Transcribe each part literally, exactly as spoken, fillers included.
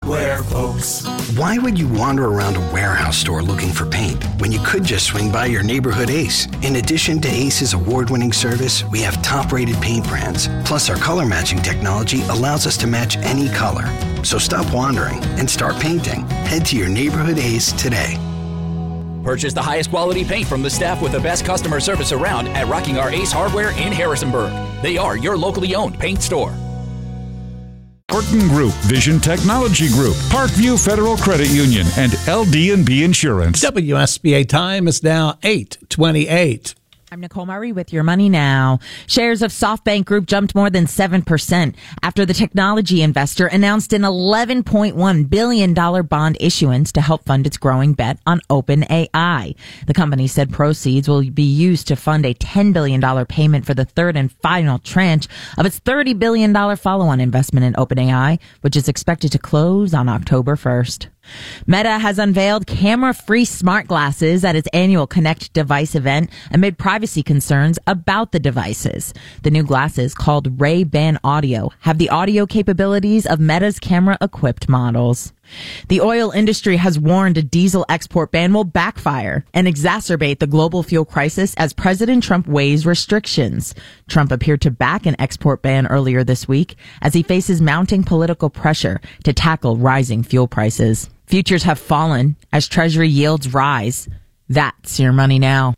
Hardware folks. Why would you wander around a warehouse store looking for paint when you could just swing by your neighborhood Ace? In addition to Ace's award-winning service, we have top-rated paint brands. Plus, our color matching technology allows us to match any color. So stop wandering and start painting. Head to your neighborhood Ace today. Purchase the highest quality paint from the staff with the best customer service around at Rocking Our Ace Hardware in Harrisonburg. They are your locally owned paint store. Horton Group, Vision Technology Group, Parkview Federal Credit Union, and L D and B Insurance. W S B A time is now eight twenty-eight. I'm Nicole Murray with Your Money Now. Shares of SoftBank Group jumped more than seven percent after the technology investor announced an eleven point one billion dollars bond issuance to help fund its growing bet on OpenAI. The company said proceeds will be used to fund a ten billion dollars payment for the third and final tranche of its thirty billion dollars follow-on investment in OpenAI, which is expected to close on October first. Meta has unveiled camera-free smart glasses at its annual Connect device event amid privacy concerns about the devices. The new glasses, called Ray-Ban Audio, have the audio capabilities of Meta's camera-equipped models. The oil industry has warned a diesel export ban will backfire and exacerbate the global fuel crisis as President Trump weighs restrictions. Trump appeared to back an export ban earlier this week as he faces mounting political pressure to tackle rising fuel prices. Futures have fallen as Treasury yields rise. That's Your Money Now.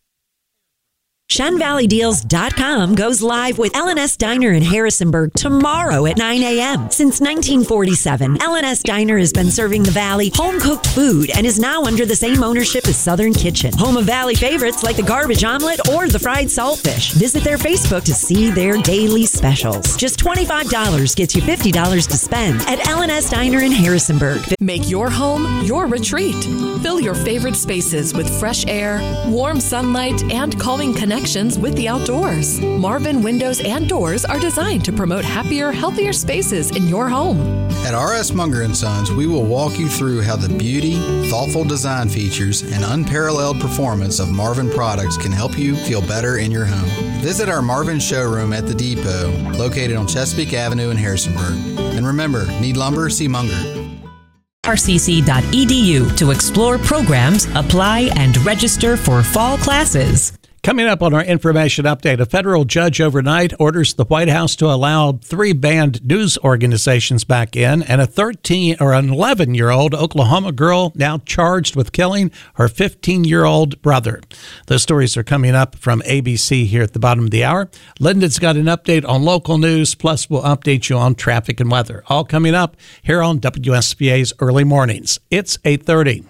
Shen Valley Deals dot com goes live with L and S Diner in Harrisonburg tomorrow at nine a.m. Since nineteen forty-seven, L and S Diner has been serving the Valley home-cooked food and is now under the same ownership as Southern Kitchen, home of Valley favorites like the garbage omelet or the fried saltfish. Visit their Facebook to see their daily specials. Just twenty-five dollars gets you fifty dollars to spend at L and S Diner in Harrisonburg. Make your home your retreat. Fill your favorite spaces with fresh air, warm sunlight, and calming connections with the outdoors. Marvin Windows and Doors are designed to promote happier, healthier spaces in your home. At R S Munger and Sons, we will walk you through how the beauty, thoughtful design features, and unparalleled performance of Marvin products can help you feel better in your home. Visit our Marvin showroom at the Depot, located on Chesapeake Avenue in Harrisonburg. And remember, need lumber, see Munger. R C C dot E D U to explore programs, apply, and register for fall classes. Coming up on our information update, a federal judge overnight orders the White House to allow three banned news organizations back in, and a thirteen or an eleven-year-old Oklahoma girl now charged with killing her fifteen-year-old brother. Those stories are coming up from A B C here at the bottom of the hour. Lyndon's got an update on local news, plus we'll update you on traffic and weather. All coming up here on W S B A's Early Mornings. It's eight thirty.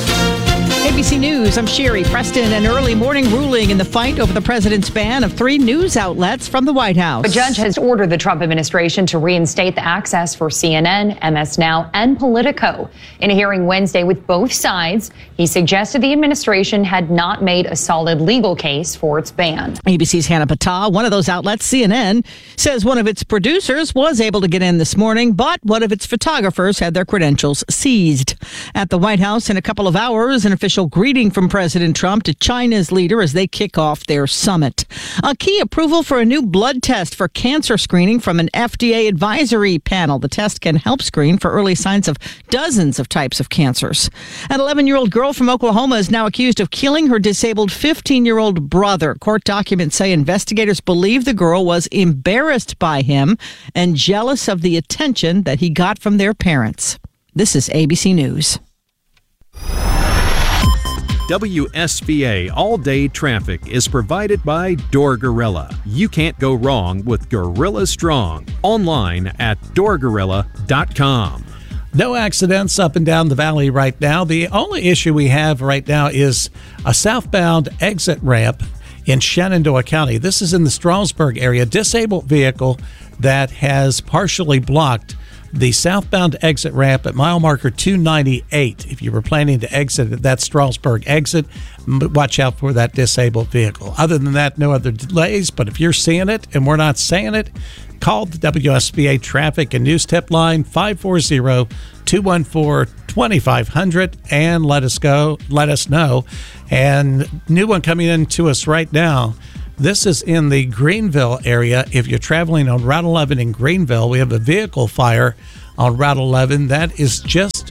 A B C News, I'm Sherry Preston. An early morning ruling in the fight over the president's ban of three news outlets from the White House. A judge has ordered the Trump administration to reinstate the access for C N N, M S Now, and Politico. In a hearing Wednesday with both sides, he suggested the administration had not made a solid legal case for its ban. A B C's Hannah Patah, one of those outlets, C N N, says one of its producers was able to get in this morning, but one of its photographers had their credentials seized. At the White House in a couple of hours, an official greeting from President Trump to China's leader as they kick off their summit. A key approval for a new blood test for cancer screening from an F D A advisory panel. The test can help screen for early signs of dozens of types of cancers. An eleven-year-old girl from Oklahoma is now accused of killing her disabled fifteen-year-old brother. Court documents say investigators believe the girl was embarrassed by him and jealous of the attention that he got from their parents. This is A B C News. W S B A All-Day Traffic is provided by Door Gorilla. You can't go wrong with Gorilla Strong. Online at door gorilla dot com. No accidents up and down the valley right now. The only issue we have right now is a southbound exit ramp in Shenandoah County. This is in the Strasburg area. Disabled vehicle that has partially blocked the southbound exit ramp at mile marker two ninety-eight. If you were planning to exit at that Strasburg exit, watch out for that disabled vehicle. Other than that, no other delays. But if you're seeing it and we're not saying it, call the W S B A Traffic and News Tip line five four zero, two one four, two five zero zero and let us go. Let us know. And new one coming in to us right now. This is in the Greenville area. If you're traveling on Route eleven in Greenville, we have a vehicle fire on Route eleven that is just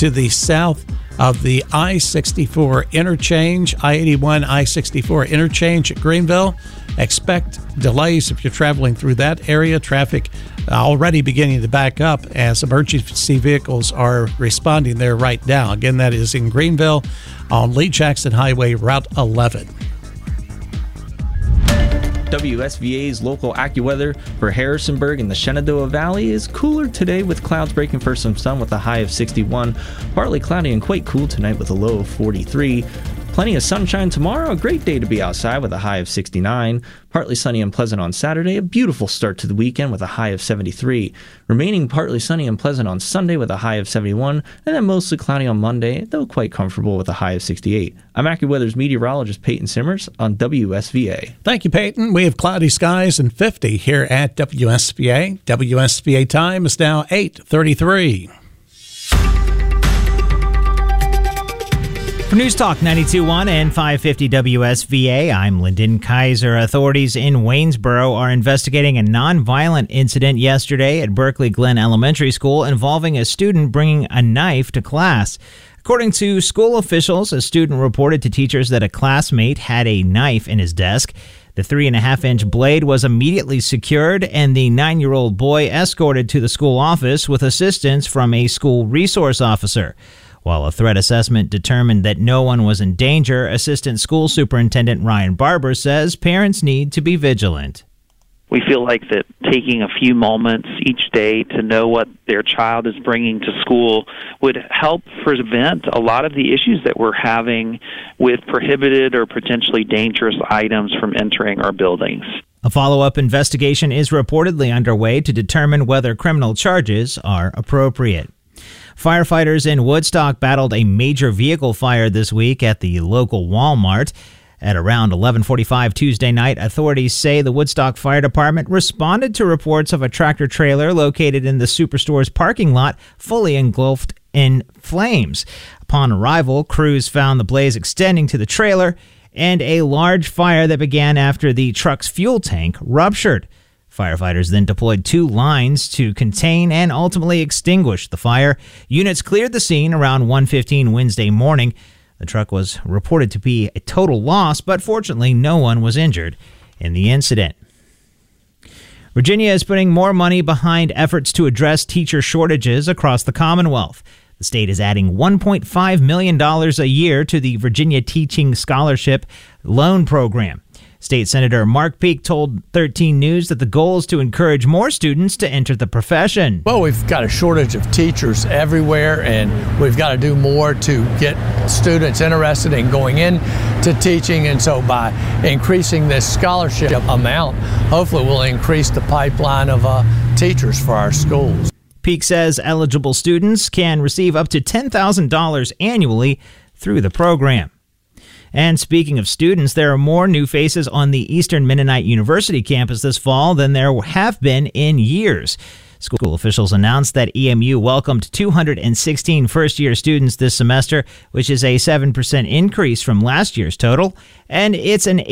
to the south of the I sixty-four interchange, I eighty-one, I sixty-four interchange at Greenville. Expect delays if you're traveling through that area. Traffic already beginning to back up as emergency vehicles are responding there right now. Again, that is in Greenville on Lee Jackson Highway, Route eleven. W S V A's local AccuWeather for Harrisonburg and the Shenandoah Valley is cooler today with clouds breaking for some sun with a high of sixty-one. Partly cloudy and quite cool tonight with a low of forty-three. Plenty of sunshine tomorrow, a great day to be outside with a high of sixty-nine. Partly sunny and pleasant on Saturday, a beautiful start to the weekend with a high of seventy-three. Remaining partly sunny and pleasant on Sunday with a high of seventy-one, and then mostly cloudy on Monday, though quite comfortable with a high of sixty-eight. I'm AccuWeather's meteorologist Peyton Simmers on W S V A. Thank you, Peyton. We have cloudy skies and fifty here at W S V A. W S V A time is now eight thirty-three. For News Talk ninety-two point one and five fifty W S V A, I'm Lyndon Kaiser. Authorities in Waynesboro are investigating a nonviolent incident yesterday at Berkeley Glen Elementary School involving a student bringing a knife to class. According to school officials, a student reported to teachers that a classmate had a knife in his desk. The three and a half inch blade was immediately secured and the nine-year-old boy escorted to the school office with assistance from a school resource officer. While a threat assessment determined that no one was in danger, Assistant School Superintendent Ryan Barber says parents need to be vigilant. We feel like that taking a few moments each day to know what their child is bringing to school would help prevent a lot of the issues that we're having with prohibited or potentially dangerous items from entering our buildings. A follow-up investigation is reportedly underway to determine whether criminal charges are appropriate. Firefighters in Woodstock battled a major vehicle fire this week at the local Walmart. At around eleven forty-five Tuesday night, authorities say the Woodstock Fire Department responded to reports of a tractor-trailer located in the superstore's parking lot fully engulfed in flames. Upon arrival, crews found the blaze extending to the trailer and a large fire that began after the truck's fuel tank ruptured. Firefighters then deployed two lines to contain and ultimately extinguish the fire. Units cleared the scene around one fifteen Wednesday morning. The truck was reported to be a total loss, but fortunately no one was injured in the incident. Virginia is putting more money behind efforts to address teacher shortages across the Commonwealth. The state is adding one point five million dollars a year to the Virginia Teaching Scholarship Loan Program. State Senator Mark Peake told thirteen News that the goal is to encourage more students to enter the profession. Well, we've got a shortage of teachers everywhere, and we've got to do more to get students interested in going into teaching. And so by increasing this scholarship amount, hopefully we'll increase the pipeline of uh, teachers for our schools. Peake says eligible students can receive up to ten thousand dollars annually through the program. And speaking of students, there are more new faces on the Eastern Mennonite University campus this fall than there have been in years. School officials announced that E M U welcomed two hundred sixteen first-year students this semester, which is a seven percent increase from last year's total, and it's an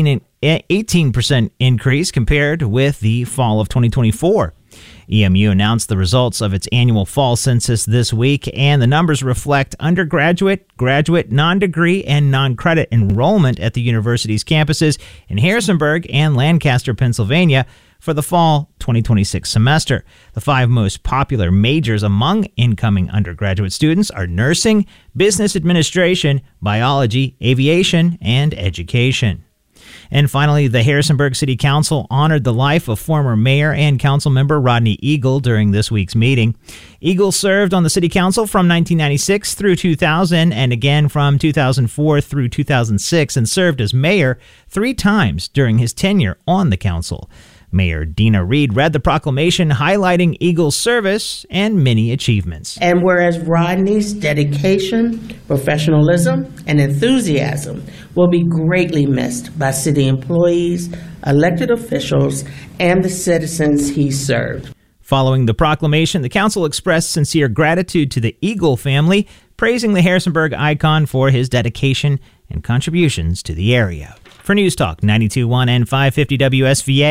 eighteen percent increase compared with the fall of twenty twenty-four. E M U announced the results of its annual fall census this week, and the numbers reflect undergraduate, graduate, non-degree, and non-credit enrollment at the university's campuses in Harrisonburg and Lancaster, Pennsylvania, for the fall twenty twenty-six semester. The five most popular majors among incoming undergraduate students are nursing, business administration, biology, aviation, and education. And finally, the Harrisonburg City Council honored the life of former mayor and council member Rodney Eagle during this week's meeting. Eagle served on the city council from nineteen ninety-six through two thousand and again from two thousand four through two thousand six, and served as mayor three times during his tenure on the council. Mayor Dina Reed read the proclamation highlighting Eagle's service and many achievements. And whereas Rodney's dedication, professionalism, and enthusiasm will be greatly missed by city employees, elected officials, and the citizens he served. Following the proclamation, the council expressed sincere gratitude to the Eagle family, praising the Harrisonburg icon for his dedication and contributions to the area. For News Talk ninety-two point one and five fifty W S V A,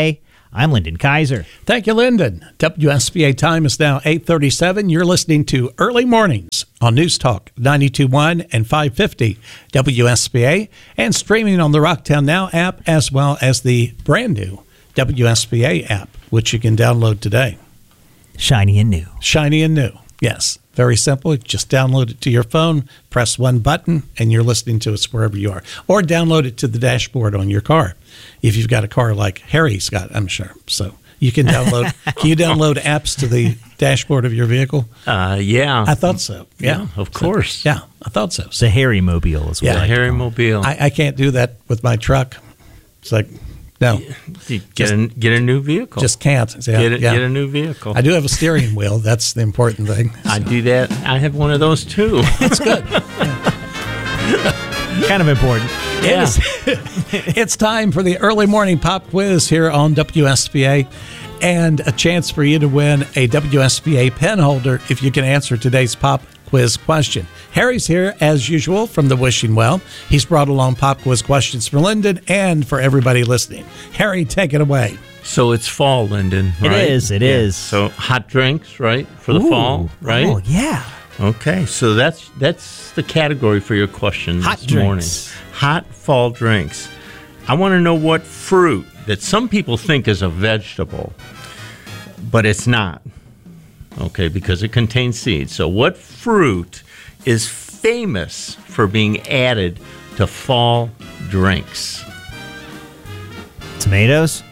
I'm Lyndon Kaiser. Thank you, Lyndon. W S B A time is now eight thirty-seven. You're listening to Early Mornings on News Talk ninety-two point one and five fifty W S B A, and streaming on the Rocktown Now app, as well as the brand new W S B A app, which you can download today. Shiny and new. Shiny and new. Yes. Very simple. Just download it to your phone, press one button, and you're listening to us wherever you are. Or download it to the dashboard on your car. If you've got a car like Harry's got, I'm sure. So you can download. Can you download apps to the dashboard of your vehicle? Uh, yeah. I thought so. Yeah. yeah of course. So, yeah, I thought so. The Harry Mobile as well. Yeah, Harry Mobile. I, I can't do that with my truck. It's like, no. Get, just, a, get a new vehicle. Just can't. Yeah, get, a, yeah. get a new vehicle. I do have a steering wheel. That's the important thing. I do that. I have one of those too. That's good. Kind of important. Yeah. It's time for the early morning pop quiz here on W S B A, and a chance for you to win a W S B A pen holder if you can answer today's pop quiz question. Harry's here as usual from the Wishing Well. He's brought along pop quiz questions for Lyndon and for everybody listening. Harry, take it away. So it's fall, Lyndon, right? It is, it yeah. is. So hot drinks, right, for the Ooh, fall, right? Oh, yeah. Okay, so that's that's the category for your question hot this drinks. morning. Hot fall drinks. I want to know what fruit that some people think is a vegetable, but it's not. Okay, because it contains seeds. So what fruit is famous for being added to fall drinks? Tomatoes?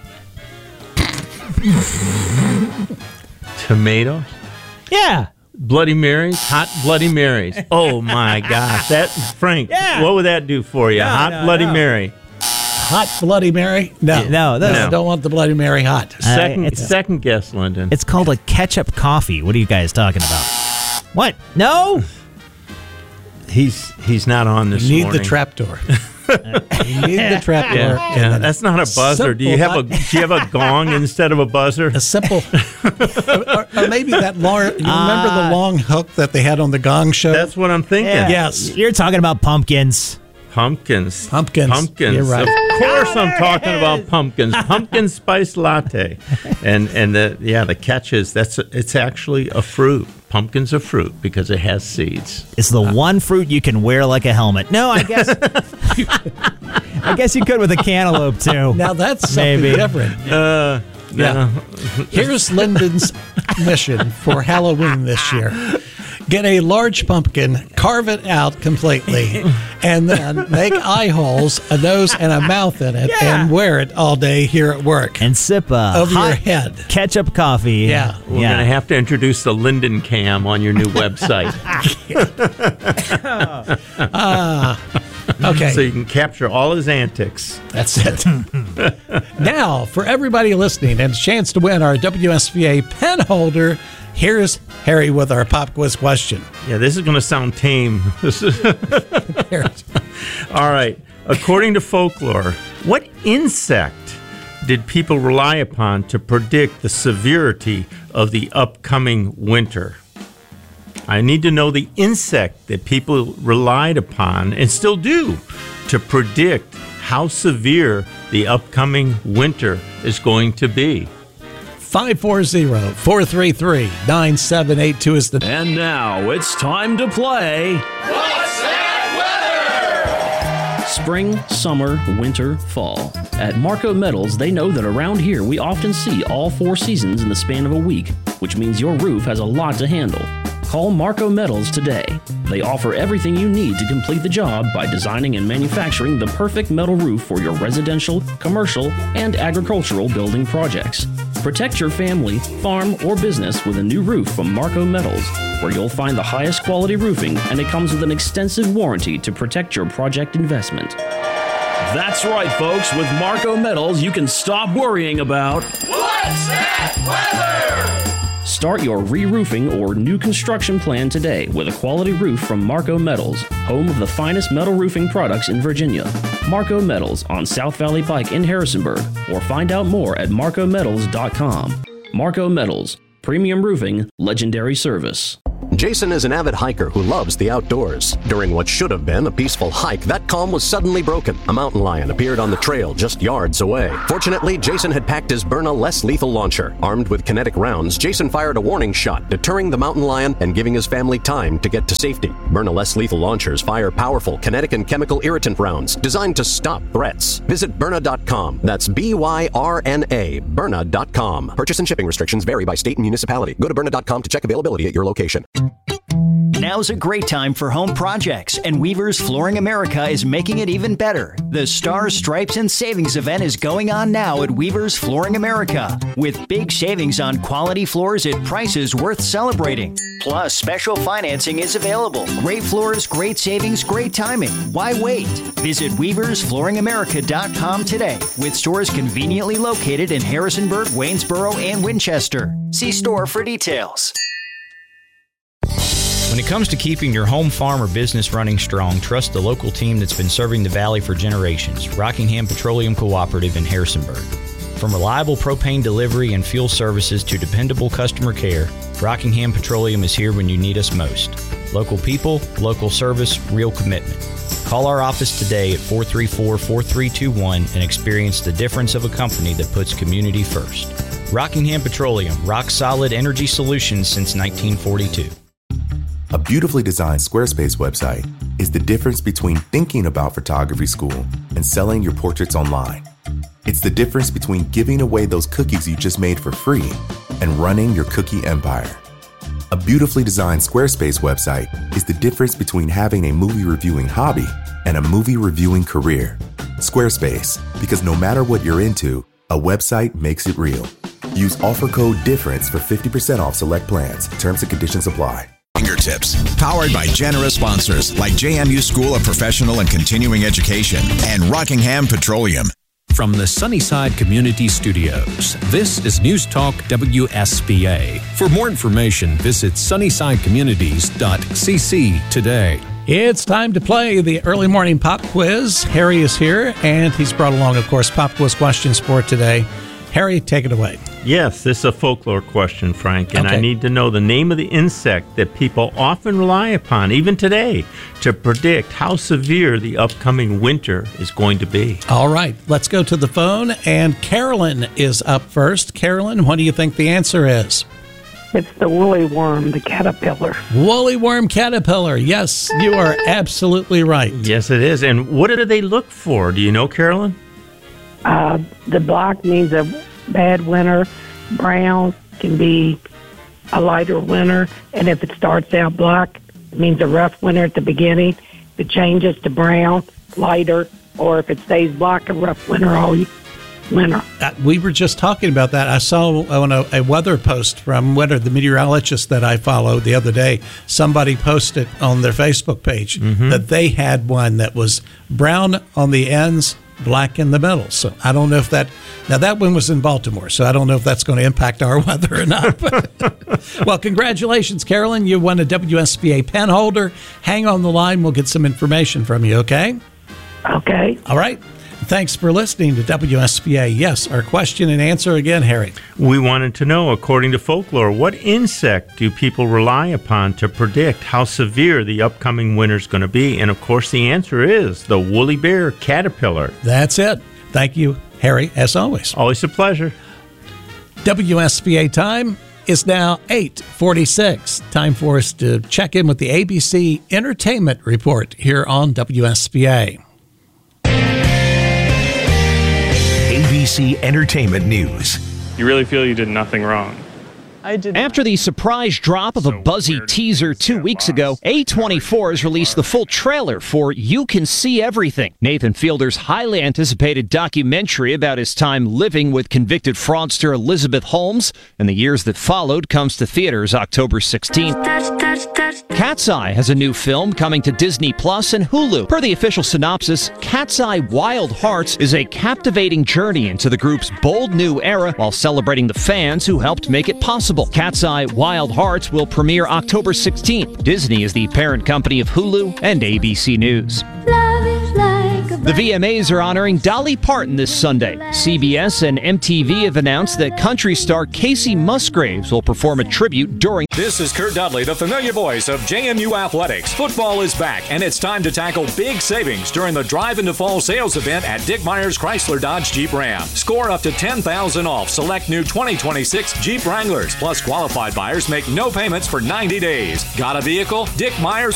Tomatoes? Yeah. Bloody Marys? Hot Bloody Marys. Oh, my gosh. That, Frank, yeah. what would that do for you? No, hot no, Bloody no. Mary. Hot Bloody Mary? No. No, no. no. Don't want the Bloody Mary hot. Second, uh, second guess, Lyndon. It's called a ketchup coffee. What are you guys talking about? What? No? He's he's not on this You need morning. the trapdoor. You need the trapdoor. Yeah, yeah. That's not a buzzer. Do you have a do you have a gong instead of a buzzer? A simple, or, or maybe that long. You remember uh, the long hook that they had on the Gong Show? That's what I'm thinking. Yeah. Yes, you're talking about pumpkins. Pumpkins. Pumpkins. Pumpkins. You're right. Of course I'm talking about pumpkins. Pumpkin spice latte. And and the yeah, the catch is that's it's actually a fruit. Pumpkin's a fruit because it has seeds. It's the uh, one fruit you can wear like a helmet. No, I guess I guess you could with a cantaloupe too. Now that's something Maybe. different. Uh yeah. yeah. Here's Lyndon's mission for Halloween this year. Get a large pumpkin, carve it out completely, and then make eye holes, a nose, and a mouth in it, yeah. and wear it all day here at work. And sip a over hot your head ketchup coffee. Yeah. We're yeah. going to have to introduce the Lyndon Cam on your new website. Ah. Okay. So you can capture all his antics. That's it. Now, for everybody listening and a chance to win our W S B A pen holder, here's Harry with our pop quiz question. Yeah, this is going to sound tame. All right. According to folklore, what insect did people rely upon to predict the severity of the upcoming winter? I need to know the insect that people relied upon and still do to predict how severe the upcoming winter is going to be. five four zero, four three three, nine seven eight two is the... And now it's time to play... What's That Weather? Spring, summer, winter, fall. At Marco Metals, they know that around here we often see all four seasons in the span of a week, which means your roof has a lot to handle. Call Marco Metals today. They offer everything you need to complete the job by designing and manufacturing the perfect metal roof for your residential, commercial, and agricultural building projects. Protect your family, farm, or business with a new roof from Marco Metals, where you'll find the highest quality roofing, and it comes with an extensive warranty to protect your project investment. That's right, folks. With Marco Metals, you can stop worrying about What's That Weather? Start your re-roofing or new construction plan today with a quality roof from Marco Metals, home of the finest metal roofing products in Virginia. Marco Metals on South Valley Pike in Harrisonburg, or find out more at marco metals dot com. Marco Metals, premium roofing, legendary service. Jason is an avid hiker who loves the outdoors. During what should have been a peaceful hike, that calm was suddenly broken. A mountain lion appeared on the trail just yards away. Fortunately, Jason had packed his Byrna less lethal launcher. Armed with kinetic rounds, Jason fired a warning shot, deterring the mountain lion and giving his family time to get to safety. Byrna less lethal launchers fire powerful kinetic and chemical irritant rounds designed to stop threats. Visit Byrna dot com. That's B Y R N A, Byrna dot com. Purchase and shipping restrictions vary by state and municipality. Go to Byrna dot com to check availability at your location. Now's a great time for home projects, and Weaver's Flooring America is making it even better. The Stars, Stripes, and Savings event is going on now at Weaver's Flooring America, with big savings on quality floors at prices worth celebrating. Plus, special financing is available. Great floors, great savings, great timing. Why wait? Visit Weavers Flooring America dot com today, with stores conveniently located in Harrisonburg, Waynesboro, and Winchester. See store for details. When it comes to keeping your home, farm, or business running strong, trust the local team that's been serving the Valley for generations, Rockingham Petroleum Cooperative in Harrisonburg. From reliable propane delivery and fuel services to dependable customer care, Rockingham Petroleum is here when you need us most. Local people, local service, real commitment. Call our office today at four three four, four three two one and experience the difference of a company that puts community first. Rockingham Petroleum, rock solid energy solutions since nineteen forty-two. A beautifully designed Squarespace website is the difference between thinking about photography school and selling your portraits online. It's the difference between giving away those cookies you just made for free and running your cookie empire. A beautifully designed Squarespace website is the difference between having a movie reviewing hobby and a movie reviewing career. Squarespace, because no matter what you're into, a website makes it real. Use offer code DIFFERENCE for fifty percent off select plans. Terms and conditions apply. Fingertips, powered by generous sponsors like J M U School of Professional and Continuing Education and Rockingham Petroleum. From the Sunnyside Community Studios, this is News Talk W S B A. For more information, visit sunnyside communities dot c c today. It's time to play the early morning pop quiz. Harry is here, and he's brought along, of course, pop quiz questions for today. Harry, take it away. Yes, this is a folklore question, Frank, and Okay. I need to know the name of the insect that people often rely upon, even today, to predict how severe the upcoming winter is going to be. All right, let's go to the phone, and Carolyn is up first. Carolyn, what do you think the answer is? It's the woolly worm, the caterpillar. Woolly worm caterpillar. Yes, you are absolutely right. Yes, it is. And what do they look for? Do you know, Carolyn? Uh, the black means a bad winter. Brown can be a lighter winter. And if it starts out black, it means a rough winter at the beginning. If it changes to brown, lighter, or if it stays black, a rough winter all winter. Uh, we were just talking about that. I saw on a, a weather post from weather, the meteorologist that I follow the other day. Somebody posted on their Facebook page Mm-hmm. that they had one that was brown on the ends, black in the middle. So I don't know if that, now that one was in Baltimore, so I don't know if that's going to impact our weather or not. Well, congratulations, Carolyn. You won a W S B A pen holder. Hang on the line. We'll get some information from you, okay? Okay. All right. Thanks for listening to W S B A. Yes, our question and answer again, Harry. We wanted to know, according to folklore, what insect do people rely upon to predict how severe the upcoming winter is going to be? And, of course, the answer is the woolly bear caterpillar. That's it. Thank you, Harry, as always. Always a pleasure. W S B A time is now eight forty-six. Time for us to check in with the A B C Entertainment Report here on W S B A. A B C Entertainment News. You really feel you did nothing wrong. I did. After the surprise drop of a buzzy teaser two weeks ago, A twenty-four has released the full trailer for You Can See Everything, Nathan Fielder's highly anticipated documentary about his time living with convicted fraudster Elizabeth Holmes, and the years that followed comes to theaters October sixteenth. Cat's Eye has a new film coming to Disney Plus and Hulu. Per the official synopsis, Cat's Eye Wild Hearts is a captivating journey into the group's bold new era while celebrating the fans who helped make it possible. Cat's Eye Wild Hearts will premiere October sixteenth. Disney is the parent company of Hulu and A B C News. Love is like a The V M As are honoring Dolly Parton this Sunday. C B S and M T V have announced that country star Casey Musgraves will perform a tribute during. This is Kurt Dudley, the familiar voice of J M U Athletics. Football is back, and it's time to tackle big savings during the Drive into Fall sales event at Dick Myers Chrysler Dodge Jeep Ram. Score up to ten thousand dollars off select new twenty twenty-six Jeep Wranglers. Plus, qualified buyers make no payments for ninety days. Got a vehicle? Dick Myers